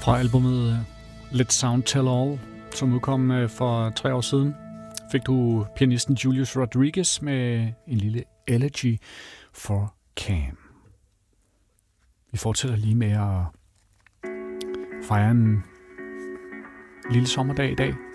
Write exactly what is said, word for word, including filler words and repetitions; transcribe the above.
Fra albumet Let Sound Tell All, som udkom for tre år siden, fik du pianisten Julius Rodriguez med en lille elegy for Cam. Vi fortsætter lige med at fejre en lille sommerdag i dag.